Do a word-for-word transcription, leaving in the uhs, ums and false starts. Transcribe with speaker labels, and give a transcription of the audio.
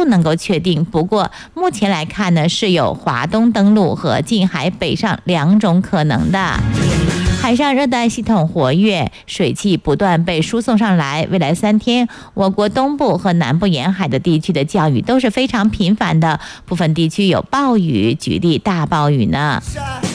Speaker 1: 不能够确定。不过目前来看呢，是有华东登陆和近海北上两种可能的。海上热带系统活跃，水汽不断被输送上来。未来三天，我国东部和南部沿海的地区的降雨都是非常频繁的，部分地区有暴雨，举例大暴雨呢。